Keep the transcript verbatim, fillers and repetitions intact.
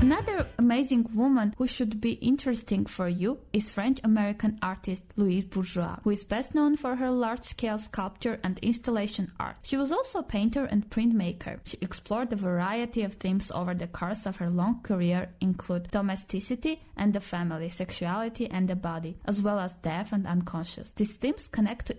Another amazing woman who should be interesting for you is French-American artist Louise Bourgeois, who is best known for her large-scale sculpture and installation art. She was also a painter and printmaker. She explored a variety of themes over the course of her long career, include domesticity and the family, sexuality and the body, as well as death and unconscious. These themes connect to